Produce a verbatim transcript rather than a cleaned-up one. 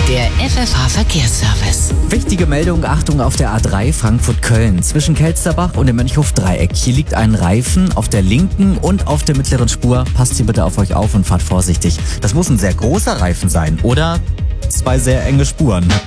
Der F F H-Verkehrsservice. Wichtige Meldung, Achtung auf der A drei Frankfurt-Köln. Zwischen Kelsterbach und dem Mönchhof-Dreieck. Hier liegt ein Reifen auf der linken und auf der mittleren Spur. Passt hier bitte auf euch auf und fahrt vorsichtig. Das muss ein sehr großer Reifen sein oder zwei sehr enge Spuren.